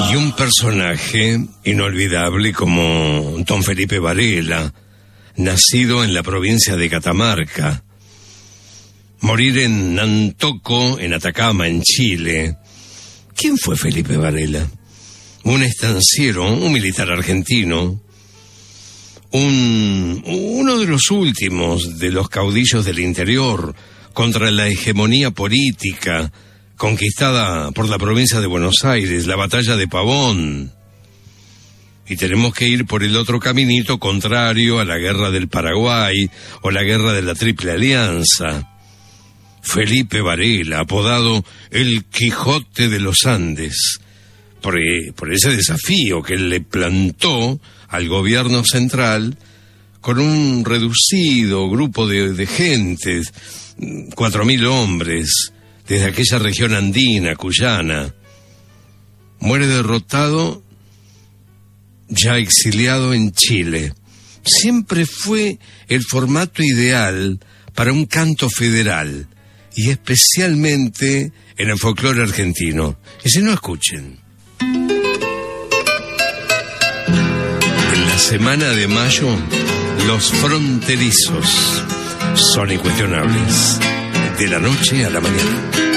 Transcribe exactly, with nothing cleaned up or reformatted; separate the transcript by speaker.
Speaker 1: Y un personaje inolvidable como don Felipe Varela, nacido en la provincia de Catamarca, morir en Nantoco, en Atacama, en Chile. ¿Quién fue Felipe Varela? Un estanciero, un militar argentino, un, uno de los últimos de los caudillos del interior contra la hegemonía política conquistada por la provincia de Buenos Aires, la batalla de Pavón. Y tenemos que ir por el otro caminito contrario a la guerra del Paraguay o la guerra de la Triple Alianza. Felipe Varela, apodado el Quijote de los Andes, por, por ese desafío que él le plantó al gobierno central con un reducido grupo de, de gente, cuatro mil hombres, desde aquella región andina, cuyana. Muere derrotado, ya exiliado en Chile. Siempre fue el formato ideal para un canto federal, y especialmente en el folclore argentino. Y si no, escuchen. En la semana de mayo, los fronterizos son incuestionables. De la noche a la mañana.